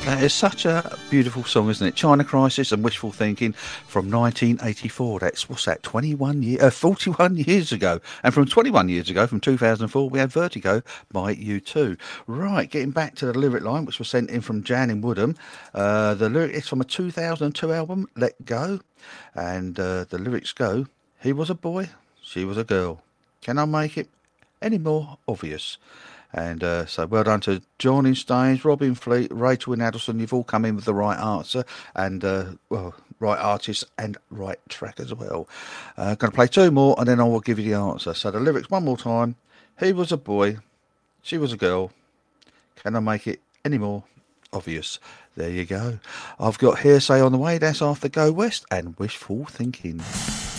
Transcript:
It's such a beautiful song, isn't it? China Crisis and Wishful Thinking from 1984. What's that, 41 years ago. And from 21 years ago, from 2004, we had Vertigo by U2. Right, getting back to the lyric line, which was sent in from Jan in Woodham. The lyric is from a 2002 album, Let Go. And the lyrics go, he was a boy, she was a girl. Can I make it any more obvious? And so well done to John in Staines, Robin Fleet, Rachel in Addleston. You've all come in with the right answer and, right artist and right track as well. Going to play two more and then I will give you the answer. So the lyrics one more time. He was a boy, she was a girl. Can I make it any more obvious? There you go. I've got Hearsay on the way. That's after Go West and Wishful Thinking.